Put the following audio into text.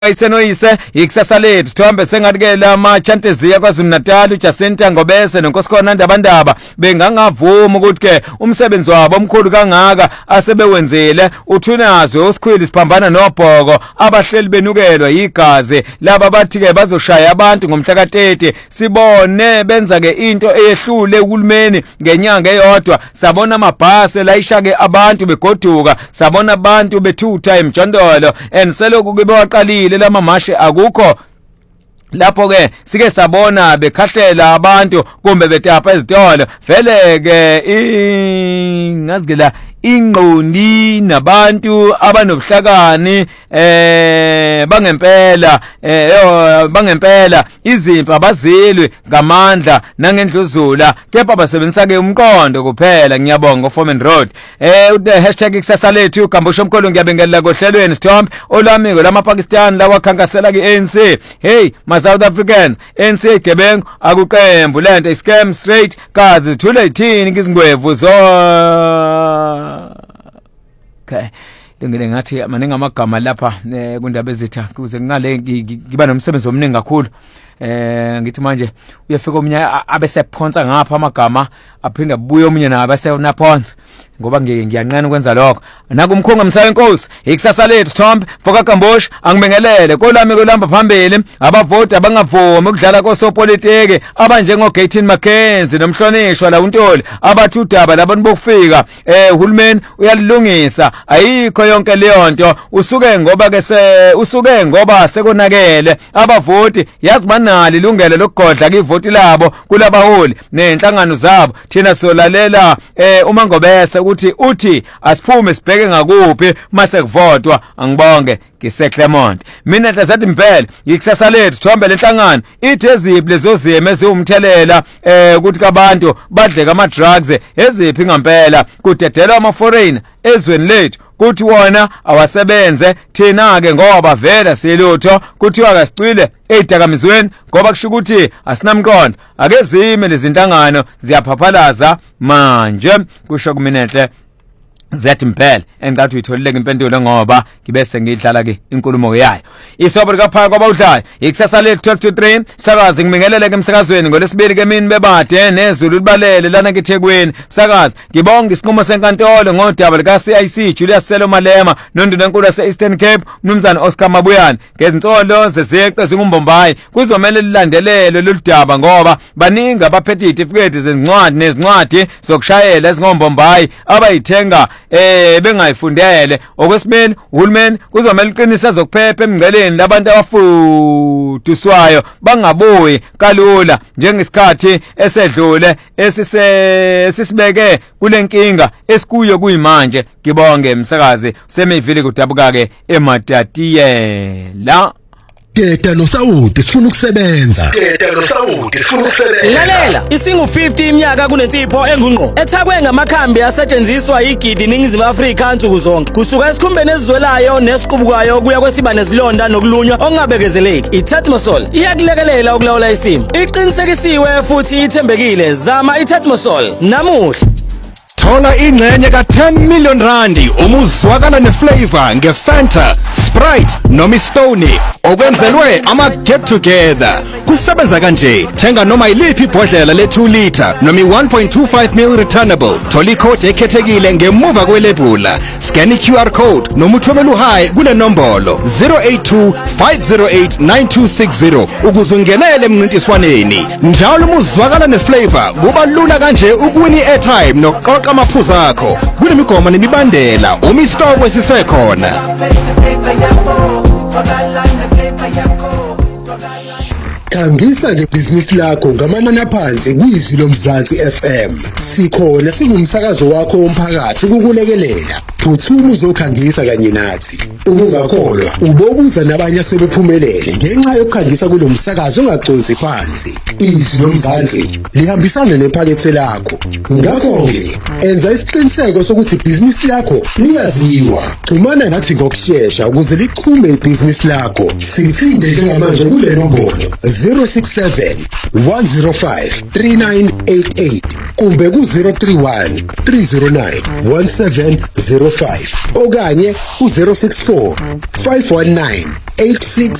Ayisenoyise ikusasa lethu Thombe sengatikela amachanteziya kwaZulu-Natal uJacinta Ngobese noNkosikhona Ndabandaba bengangavuma ukuthi ke umsebenzi wabo omkhulu kangaka asebewenzile uthunazwe usikhwili siphambana noBhoko abahleli benukelwa igazi laba bathi ke bazoshaya abantu ngomhla ka30 sibone benza ke into eyehlule uhulumeni ngenyanga eyodwa sabona amabhasi layisha ke abantu begoduka sabona abantu bethutha emjondolo and selokhu kube waqalile lamamashe akukho lapho ke sike sabona bekhahlela abantu kumbe betapa ezitolo vele ke ngazigela ingqondi nabantu abanobuhlakani bangempela izimpi abazilwe ngamandla nangendluzula kepha basebenzisa ke umqondo kuphela ngiyabonga Foreman Road #ikusasa lethu Gambusho Mkhulu ngiyabengelela kohlelweni Sithombe olamiko lamaPakistan lawakhankasela ke ANC hey ma South Africans ANC gebengu akuqembu lento scam straight kazi thule ithini izingwevu zo okay ngile ngathi maningi amagama lapha kundaba ezitha kuze ngale ngiba nomsebenzi omningi kakhulu ngithi manje uyafika omunye abese phonsa ngapha amagama aphinda buye omunye naye bese unaphonsa ngoba ngiyanqena ukwenza lokho nakumkhonga msayenkosi ikusasa lethu Thombe foka Gambusho angibengelele kolami kolamba phambili abavoti abangavumi ukudlala kosopolitiki abanjengo Gaten Mackenzie nomhlonishwa la uNtoli abathi udaba labantu bokufika uhulumeni uyalilungisa ayikho yonke leyo nto usuke ngoba sekonakele abavoti yazi banali ilungelo lokugodla kivoti labo kulabaholi nenhlangano zabo thina solalela uma Ngobese uthi asiphume sibheke ngakuphi mase kuvotwa angibonge ngiseClermont mina hlazathi impela ikusasa lethu Thombe lenhlangano ithi eziphi lezo zimo eziwumthelela ukuthi kabantu badleka ama drugs eziphi ngempela kudedelwa ama foreigner ezweni lethu kuthi wona awasebenze thina ke ngoba vela silutho kuthiwa kasicwile ezidakamizweni ngoba kusho ukuthi asinamqondo akezime lezintangano ziyaphaphalaza manje kusho kuminenhle Zethi impela engathi uyitholile impendulo ngoba ngibese ngidlala ke inkulumo yayo isobo likaphaka kwabawudlayo ikusasa lethu 12-3 sakazi ngibingelele ke emsakazweni ngolesibili ke mini bebade nezulu libalele lana keThekwini sakazi ngibonga isinqumo senkantolo ngodaba lika CIC Julius Selo Malema nondunankulu yase-Eastern Cape umnumzana Oscar Mabuyane ngezinsolo zezeqe zingumbombayi kuzomela lilandelelo loludaba ngoba baningi abaphethe izitifiketi zezincwadi nezincwadi zokushayela ezingombombayi abayithenga bengayifundele okwesibili uhulumeni kuzomela iqinisa zokuphepha emngceleni labantu abafuduswayo bangabuyi kalula njengesikhathi esedlule esisibeke kulenkinga esikuyo kuyimanje ngibonge umsakazi semivili kudabuka ke eMatatiyela Teta noSawuti sifuna ukusebenza. Lalela, isingu50 iminyaka kunensipho engungqo. Ethakwe ngamakhambi asetshenziswa igidi ningizimu Afrika ansuku zonke. Kusuka esikhumbeni esizwelayo nesiqubukayo kuya kwesiba nezilonda nokulunywa ongabekezeleki. iTetmosol iyakulekelela ukulawula isimo. Iqinisekisiwe futhi ithembekile. Zama iTetmosol namuhla. Thola ingcenye ka10 million randi uma uzwakala neflavor ngeFanta, Sprite noma iStony okwenzelwe ama get together. Kusebenza kanje, thenga noma iliphi ibhodlela le2 liter noma i1.25 ml returnable. Thola icode ekhethekile ngemuva kwelebula. Scan iQR code noma uthobela uhayi kule nombolo 082-508-9260 ukuze ungenele emncintiswaneni. Njalo uma uzwakala neflavor kuba lula kanje ukuwina i-airtime nokuqoqa amaphuzu akho kunemigomo nemibandela uma isitoko sisekhona. Khangisa ngebhizinisi lakho ngamanani aphansi kwizwi loMzansi FM. Sikhona singumsakazo wakho womphakathi ukukulekelela. Phuthuma uzokhangisa kanye nathi. Ungakholwa ubobuza nabanye asebephumelele ngenxa yokukhangisa kulomsakazo ongaqonsi phansi. Izwi loMzansi lihambisana nephakethe lakho. Ngakho ke enza isiqiniseko sokuthi ibhizinisi lakho liyaziwa. Xhumana nathi ngokusheshsha ukuze lichume ibhizinisi lakho. Sithinde njengamanje kule nombolo 067 105 3988 kumbe ku-031 309 1705 okanye ku-064 519 86